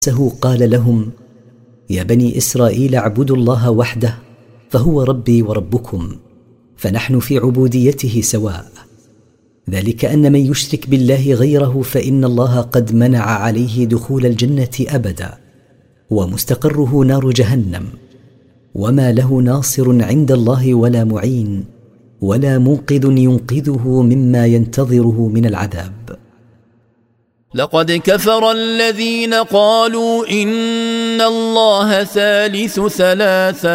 قال لهم: يا بني إسرائيل اعبدوا الله وحده فهو ربي وربكم، فنحن في عبوديته سواء. ذلك أن من يشرك بالله غيره فإن الله قد منع عليه دخول الجنة أبدا، ومستقره نار جهنم، وما له ناصر عند الله ولا معين ولا منقذ ينقذه مما ينتظره من العذاب. لقد كفر الذين قالوا إن الله ثالث ثلاثة